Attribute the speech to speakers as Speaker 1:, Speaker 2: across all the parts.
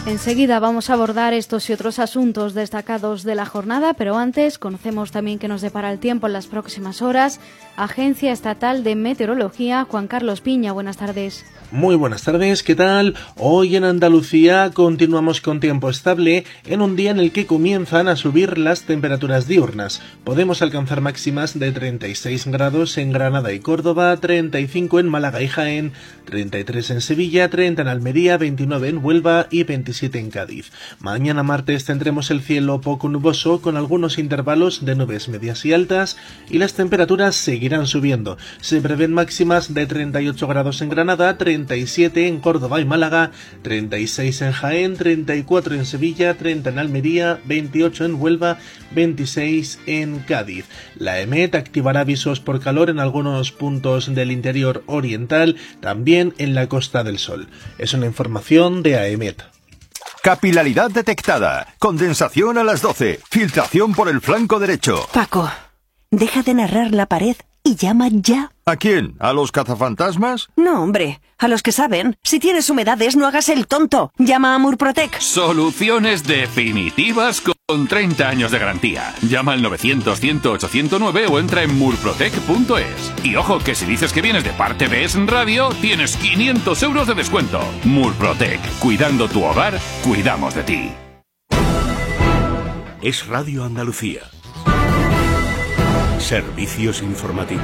Speaker 1: Enseguida vamos a abordar estos y otros asuntos destacados de la jornada, pero antes conocemos también qué nos depara el tiempo en las próximas horas. Agencia Estatal de Meteorología, Juan Carlos Piña, buenas tardes.
Speaker 2: Muy buenas tardes, ¿qué tal? Hoy en Andalucía continuamos con tiempo estable en un día en el que comienzan a subir las temperaturas diurnas. Podemos alcanzar máximas de 36 grados en Granada y Córdoba, 35 en Málaga y Jaén, 33 en Sevilla, 30 en Almería, 29 en Huelva y 27 en Cádiz. Mañana martes tendremos el cielo poco nuboso con algunos intervalos de nubes medias y altas y las temperaturas seguirán subiendo. Se prevén máximas de 38 grados en Granada, 37 en Córdoba y Málaga, 36 en Jaén, 34 en Sevilla, 30 en Almería, 28 en Huelva, 26 en Cádiz. La EMET activará avisos por calor en algunos puntos del interior oriental, también en la Costa del Sol. Es una información de AEMET.
Speaker 3: Capilaridad detectada. Condensación a las 12. Filtración por el flanco derecho.
Speaker 4: Paco, deja de narrar la pared y llama ya.
Speaker 3: ¿A quién? ¿A los cazafantasmas?
Speaker 4: No, hombre, a los que saben. Si tienes humedades, no hagas el tonto. Llama a Murprotec.
Speaker 5: Soluciones definitivas con 30 años de garantía. Llama al 900-100-809 o entra en murprotec.es. Y ojo, que si dices que vienes de parte de Es Radio, tienes 500 euros de descuento. Murprotec. Cuidando tu hogar, cuidamos de ti.
Speaker 6: Es Radio Andalucía. Servicios informativos.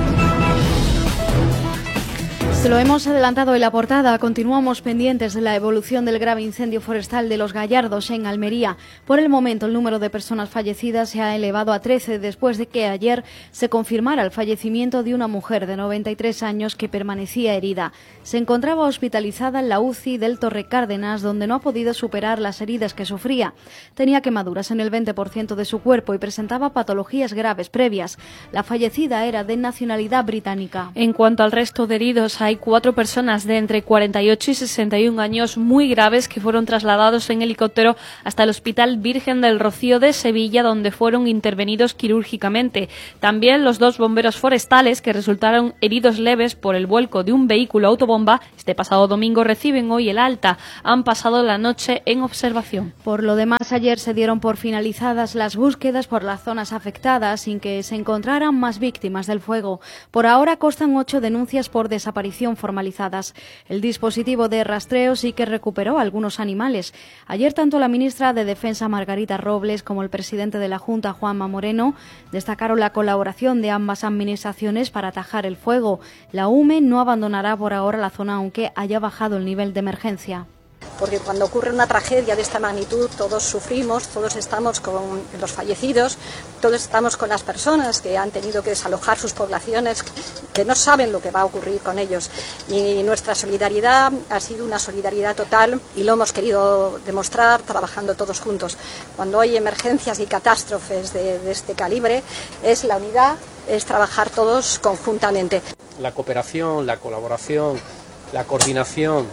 Speaker 1: Se lo hemos adelantado en la portada. Continuamos pendientes de la evolución del grave incendio forestal de Los Gallardos en Almería. Por el momento, el número de personas fallecidas se ha elevado a 13 después de que ayer se confirmara el fallecimiento de una mujer de 93 años que permanecía herida. Se encontraba hospitalizada en la UCI del Torre Cárdenas, donde no ha podido superar las heridas que sufría. Tenía quemaduras en el 20% de su cuerpo y presentaba patologías graves previas. La fallecida era de nacionalidad británica.
Speaker 7: En cuanto al resto de heridos, hay 4 personas de entre 48 y 61 años muy graves que fueron trasladados en helicóptero hasta el Hospital Virgen del Rocío de Sevilla, donde fueron intervenidos quirúrgicamente. También los 2 bomberos forestales que resultaron heridos leves por el vuelco de un vehículo autobomba este pasado domingo reciben hoy el alta. Han pasado la noche en observación.
Speaker 1: Por lo demás, ayer se dieron por finalizadas las búsquedas por las zonas afectadas sin que se encontraran más víctimas del fuego. Por ahora constan 8 denuncias por desaparición formalizadas. El dispositivo de rastreo sí que recuperó algunos animales. Ayer tanto la ministra de Defensa Margarita Robles como el presidente de la Junta Juanma Moreno destacaron la colaboración de ambas administraciones para atajar el fuego. La UME no abandonará por ahora la zona aunque haya bajado el nivel de emergencia.
Speaker 8: Porque cuando ocurre una tragedia de esta magnitud, todos sufrimos, todos estamos con los fallecidos, todos estamos con las personas que han tenido que desalojar sus poblaciones, que no saben lo que va a ocurrir con ellos. Y nuestra solidaridad ha sido una solidaridad total y lo hemos querido demostrar trabajando todos juntos. Cuando hay emergencias y catástrofes de este calibre, es la unidad, es trabajar todos conjuntamente.
Speaker 9: La cooperación, la colaboración, la coordinación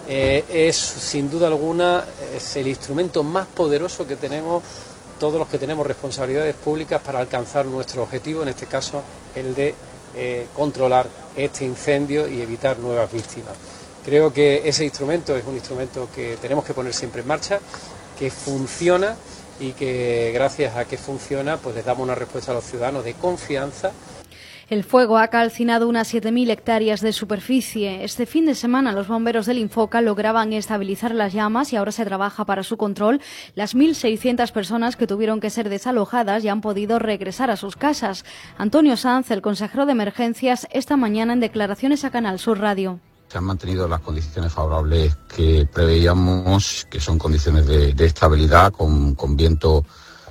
Speaker 9: es sin duda alguna es el instrumento más poderoso que tenemos todos los que tenemos responsabilidades públicas para alcanzar nuestro objetivo, en este caso el de controlar este incendio y evitar nuevas víctimas. Creo que ese instrumento es un instrumento que tenemos que poner siempre en marcha, que funciona y que gracias a que funciona pues les damos una respuesta a los ciudadanos de confianza.
Speaker 1: El fuego ha calcinado unas 7.000 hectáreas de superficie. Este fin de semana los bomberos del Infoca lograban estabilizar las llamas y ahora se trabaja para su control. Las 1.600 personas que tuvieron que ser desalojadas ya han podido regresar a sus casas. Antonio Sanz, el consejero de Emergencias, esta mañana en declaraciones a Canal Sur Radio.
Speaker 10: Se han mantenido las condiciones favorables que preveíamos, que son condiciones de estabilidad con viento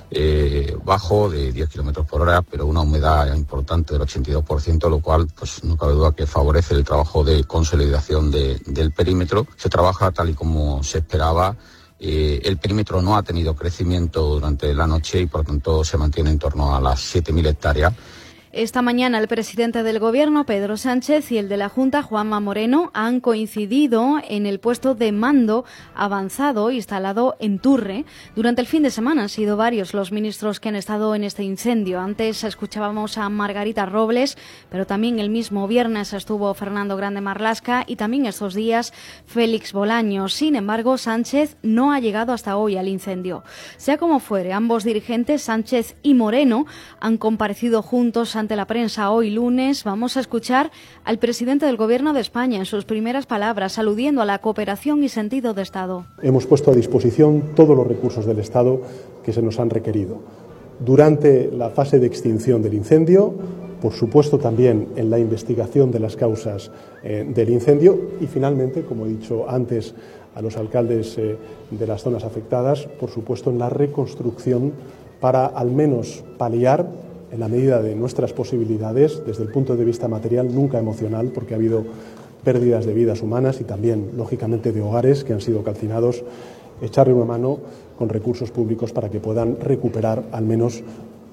Speaker 10: bajo de 10 kilómetros por hora, pero una humedad importante del 82%, lo cual pues no cabe duda que favorece el trabajo de consolidación del perímetro. Se trabaja tal y como se esperaba. El perímetro no ha tenido crecimiento durante la noche y por tanto se mantiene en torno a las 7.000 hectáreas.
Speaker 1: Esta mañana el presidente del Gobierno, Pedro Sánchez, y el de la Junta, Juanma Moreno, han coincidido en el puesto de mando avanzado instalado en Turre. Durante el fin de semana han sido varios los ministros que han estado en este incendio. Antes escuchábamos a Margarita Robles, pero también el mismo viernes estuvo Fernando Grande Marlaska y también estos días Félix Bolaños. Sin embargo, Sánchez no ha llegado hasta hoy al incendio. Sea como fuere, ambos dirigentes, Sánchez y Moreno, han comparecido juntos ante la prensa hoy lunes. Vamos a escuchar al presidente del Gobierno de España en sus primeras palabras, aludiendo a la cooperación y sentido de Estado.
Speaker 11: Hemos puesto a disposición todos los recursos del Estado que se nos han requerido. Durante la fase de extinción del incendio, por supuesto también en la investigación de las causas del incendio y finalmente, como he dicho antes a los alcaldes de las zonas afectadas, por supuesto en la reconstrucción para al menos paliar en la medida de nuestras posibilidades, desde el punto de vista material, nunca emocional, porque ha habido pérdidas de vidas humanas y también, lógicamente, de hogares que han sido calcinados, echarle una mano con recursos públicos para que puedan recuperar al menos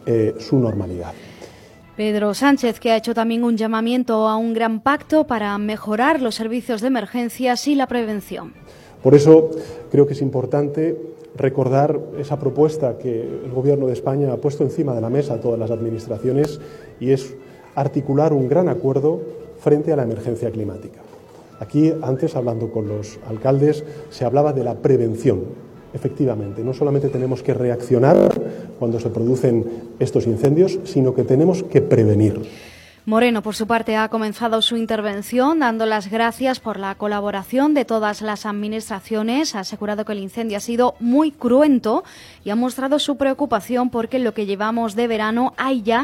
Speaker 11: su normalidad.
Speaker 1: Pedro Sánchez, que ha hecho también un llamamiento a un gran pacto para mejorar los servicios de emergencias y la prevención.
Speaker 11: Por eso creo que es importante recordar esa propuesta que el Gobierno de España ha puesto encima de la mesa a todas las administraciones y es articular un gran acuerdo frente a la emergencia climática. Aquí, antes, hablando con los alcaldes, se hablaba de la prevención. Efectivamente, no solamente tenemos que reaccionar cuando se producen estos incendios, sino que tenemos que prevenir.
Speaker 1: Moreno, por su parte, ha comenzado su intervención dando las gracias por la colaboración de todas las administraciones. Ha asegurado que el incendio ha sido muy cruento y ha mostrado su preocupación porque en lo que llevamos de verano hay ya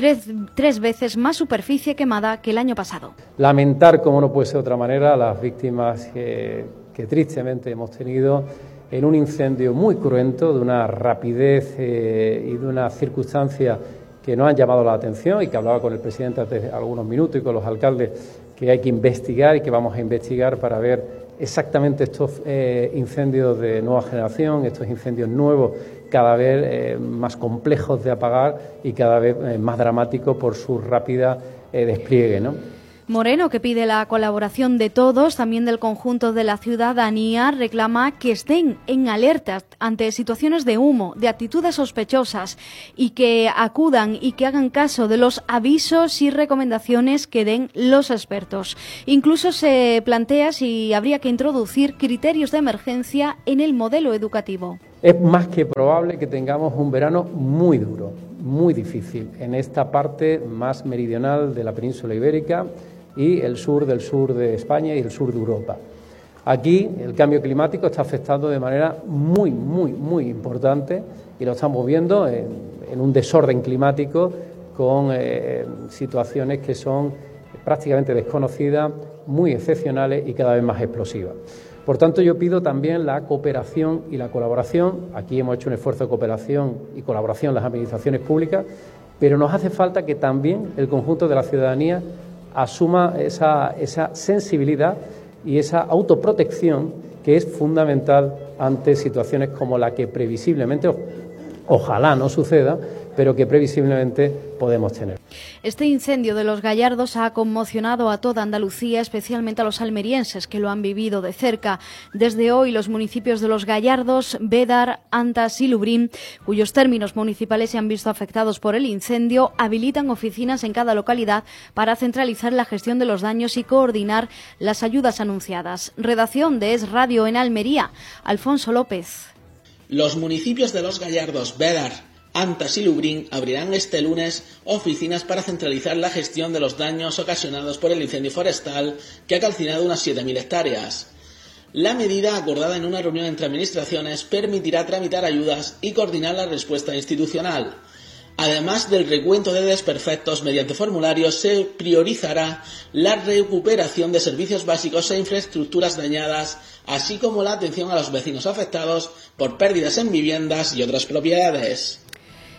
Speaker 1: tres veces más superficie quemada que el año pasado.
Speaker 9: Lamentar, como no puede ser de otra manera, las víctimas que tristemente hemos tenido en un incendio muy cruento, de una rapidez y de una circunstancia que nos han llamado la atención y que hablaba con el presidente hace algunos minutos y con los alcaldes, que hay que investigar y que vamos a investigar para ver exactamente estos incendios de nueva generación, estos incendios nuevos, cada vez más complejos de apagar y cada vez más dramáticos por su rápida despliegue, ¿no?
Speaker 1: Moreno, que pide la colaboración de todos, también del conjunto de la ciudadanía, reclama que estén en alerta ante situaciones de humo, de actitudes sospechosas y que acudan y que hagan caso de los avisos y recomendaciones que den los expertos. Incluso se plantea si habría que introducir criterios de emergencia en el modelo educativo.
Speaker 9: Es más que probable que tengamos un verano muy duro, muy difícil, en esta parte más meridional de la península ibérica y el sur de España y el sur de Europa. Aquí el cambio climático está afectando de manera muy importante y lo estamos viendo en un desorden climático con situaciones que son prácticamente desconocidas, muy excepcionales y cada vez más explosivas. Por tanto, yo pido también la cooperación y la colaboración. Aquí hemos hecho un esfuerzo de cooperación y colaboración las administraciones públicas, pero nos hace falta que también el conjunto de la ciudadanía asuma esa sensibilidad y esa autoprotección que es fundamental ante situaciones como la que previsiblemente, ojalá no suceda, pero que previsiblemente podemos tener.
Speaker 1: Este incendio de Los Gallardos ha conmocionado a toda Andalucía, especialmente a los almerienses que lo han vivido de cerca. Desde hoy, los municipios de Los Gallardos, Bédar, Antas y Lubrín, cuyos términos municipales se han visto afectados por el incendio, habilitan oficinas en cada localidad para centralizar la gestión de los daños y coordinar las ayudas anunciadas. Redacción de Es Radio en Almería, Alfonso López.
Speaker 12: Los municipios de Los Gallardos, Bédar, Antas y Lubrín abrirán este lunes oficinas para centralizar la gestión de los daños ocasionados por el incendio forestal que ha calcinado unas 7.000 hectáreas. La medida, acordada en una reunión entre administraciones, permitirá tramitar ayudas y coordinar la respuesta institucional. Además del recuento de desperfectos mediante formularios, se priorizará la recuperación de servicios básicos e infraestructuras dañadas, así como la atención a los vecinos afectados por pérdidas en viviendas y otras propiedades.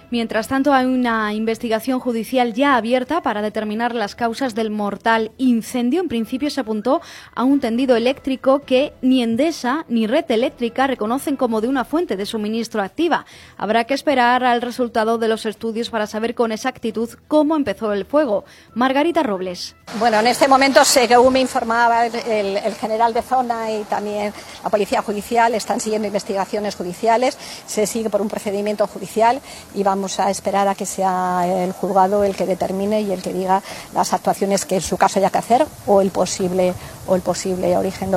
Speaker 1: Mientras tanto, hay una investigación judicial ya abierta para determinar las causas del mortal incendio. En principio se apuntó a un tendido eléctrico que ni Endesa ni Red Eléctrica reconocen como de una fuente de suministro activa. Habrá que esperar al resultado de los estudios para saber con exactitud cómo empezó el fuego. Margarita Robles.
Speaker 8: Bueno, en este momento, según me informaba el general de zona y también la Policía Judicial, están siguiendo investigaciones judiciales, se sigue por un procedimiento judicial y vamos a esperar a que sea el juzgado el que determine y el que diga las actuaciones que en su caso haya que hacer o el posible origen.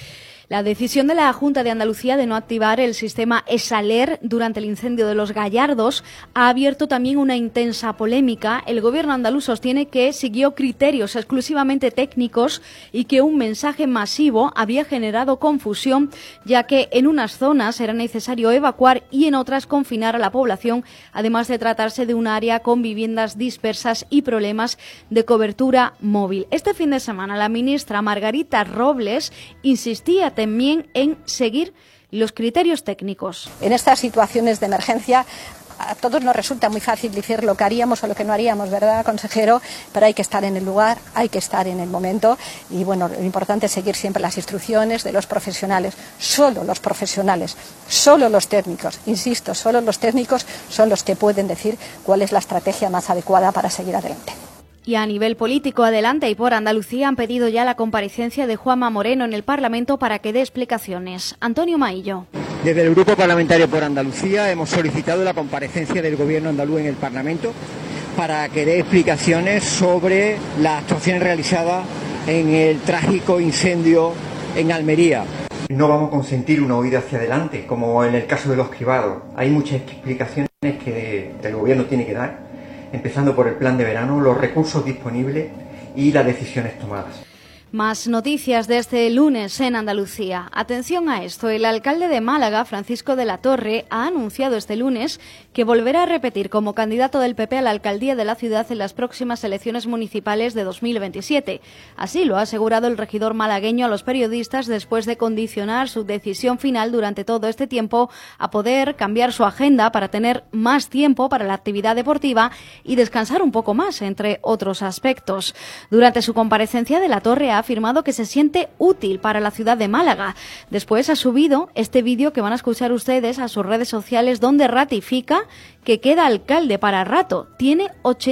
Speaker 1: La decisión de la Junta de Andalucía de no activar el sistema ESALER durante el incendio de los Gallardos ha abierto también una intensa polémica. El gobierno andaluz sostiene que siguió criterios exclusivamente técnicos y que un mensaje masivo había generado confusión, ya que en unas zonas era necesario evacuar y en otras confinar a la población, además de tratarse de un área con viviendas dispersas y problemas de cobertura móvil. Este fin de semana la ministra Margarita Robles insistía también en seguir los criterios técnicos.
Speaker 8: En estas situaciones de emergencia a todos nos resulta muy fácil decir lo que haríamos o lo que no haríamos, ¿verdad, consejero? Pero hay que estar en el lugar, hay que estar en el momento y bueno, lo importante es seguir siempre las instrucciones de los profesionales. Solo los profesionales, solo los técnicos, insisto, solo los técnicos son los que pueden decir cuál es la estrategia más adecuada para seguir adelante.
Speaker 1: Y a nivel político, Adelante y por Andalucía han pedido ya la comparecencia de Juanma Moreno en el Parlamento para que dé explicaciones. Antonio Maillo.
Speaker 13: Desde el Grupo Parlamentario por Andalucía hemos solicitado la comparecencia del Gobierno andaluz en el Parlamento para que dé explicaciones sobre las actuaciones realizadas en el trágico incendio en Almería.
Speaker 14: No vamos a consentir una huida hacia adelante, como en el caso de los cribados. Hay muchas explicaciones que el Gobierno tiene que dar, empezando por el plan de verano, los recursos disponibles y las decisiones tomadas.
Speaker 1: Más noticias de este lunes en Andalucía. Atención a esto, el alcalde de Málaga, Francisco de la Torre, ha anunciado este lunes que volverá a repetir como candidato del PP a la alcaldía de la ciudad en las próximas elecciones municipales de 2027. Así lo ha asegurado el regidor malagueño a los periodistas después de condicionar su decisión final durante todo este tiempo a poder cambiar su agenda para tener más tiempo para la actividad deportiva y descansar un poco más, entre otros aspectos. Durante su comparecencia, de la Torre ha afirmado que se siente útil para la ciudad de Málaga. Después ha subido este vídeo que van a escuchar ustedes a sus redes sociales, donde ratifica que queda alcalde para rato. Tiene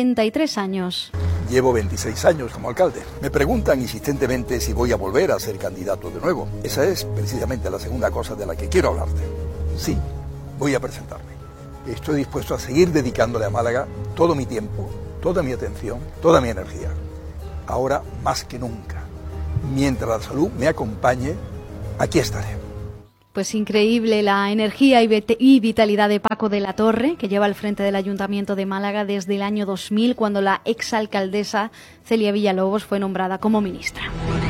Speaker 1: 83 años.
Speaker 15: Llevo 26 años como alcalde. Me preguntan insistentemente si voy a volver a ser candidato de nuevo. Esa es precisamente la segunda cosa de la que quiero hablarte. Sí, voy a presentarme. Estoy dispuesto a seguir dedicándole a Málaga todo mi tiempo, toda mi atención, toda mi energía. Ahora más que nunca. Mientras la salud me acompañe, aquí estaré.
Speaker 1: Pues increíble la energía y vitalidad de Paco de la Torre, que lleva al frente del Ayuntamiento de Málaga desde el año 2000, cuando la exalcaldesa Celia Villalobos fue nombrada como ministra.